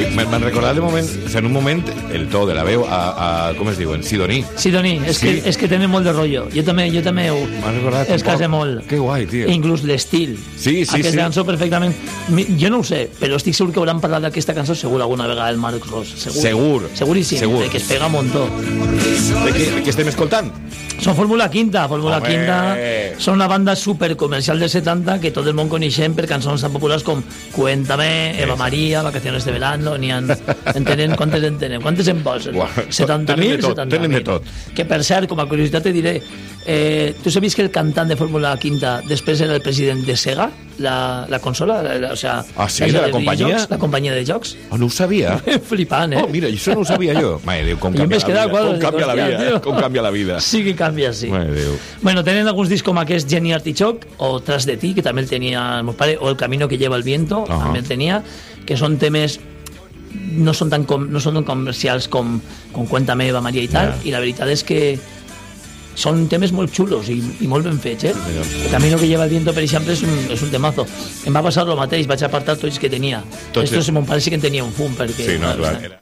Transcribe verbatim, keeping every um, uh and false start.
Me'n recordat de moment, o sigui, en un moment, el to de la veu a, a com es diuen? Sidoní. Sidoní, és, sí. que, és que tenen molt de rotllo. Jo també, jo també ho... M'ha recordat es casa molt. Que guai, tio. Inclús l'estil. Sí, sí, Aquesta sí. cançó perfectament... Jo no ho sé, però estic segur que hauran parlat d'aquesta cançó segur alguna vegada el Marc Ros. Segur. Segur. Seguríssim, Segur. de que es pega un montó. De què, de què estem escoltant? Són Fórmula Quinta. Fórmula Home. Quinta són una banda supercomercial de setanta que tot el món coneixem per cançons tan populars com Cuéntame, Eva María, Vacaciones de Verano, n'hi ha... Entenen? Quantes en tenen? Quantes en posen? setanta mil, setanta mil. Tenen de tot. Que, per cert, com a curiositat te diré, eh, tu sabies que el cantant de Fórmula Quinta després era el president de Sega, la, la consola? La, la, o sea, ah, sí? La, la companyia? Jocs, la companyia de jocs. Oh, no ho sabia. Flipant, eh? Oh, mira, això no ho sabia jo. Mare Déu, com canvia la vida. Com canvia la vida, com canvia la vida. Sí que canvia, sí. Mare Déu. Bueno, tenen alguns discs com aquest Jenny Artichoke o Tras de ti, que també el tenia el meu pare, o El camino que lleva el viento, uh -huh. també el tenia, que són temes no són tan, com, no són tan comercials com, com Cuéntame, Eva María i tal, yeah. i la veritat és que són temes molt xulos i, i molt ben fets, eh? Sí, el camino que lleva el viento, per exemple, és un, és un temazo. Em va passar el mateix, vaig apartar tots que tenia. Tots Estos, mon pare sí que en tenia un fum, perquè... Sí, no, clar, era...